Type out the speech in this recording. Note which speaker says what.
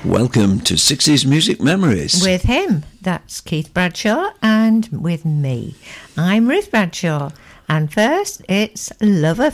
Speaker 1: Welcome to 60s Music Memories.
Speaker 2: With him, that's Keith Bradshaw, and with me, I'm Ruth Bradshaw. And first, it's Love Affair.